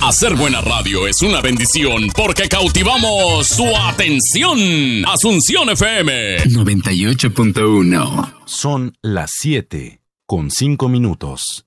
Hacer buena radio es una bendición porque cautivamos su atención. Asunción FM 98.1. Son las 7:05.